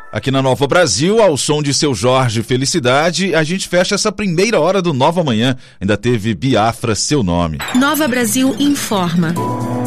Aqui na Nova Brasil, ao som de Seu Jorge Felicidade, a gente fecha essa primeira hora do Nova Manhã. Ainda teve Biafra, Seu Nome. Nova Brasil informa.